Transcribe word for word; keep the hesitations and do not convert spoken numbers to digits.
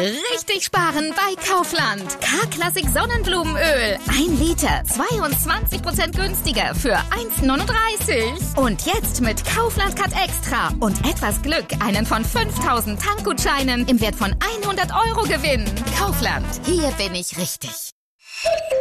Richtig sparen bei Kaufland. K-Klassik Sonnenblumenöl. Ein Liter, zweiundzwanzig Prozent günstiger für eins neununddreißig. Und jetzt mit Kaufland Cut Extra und etwas Glück einen von fünftausend Tankgutscheinen im Wert von hundert Euro gewinnen. Kaufland, hier bin ich richtig.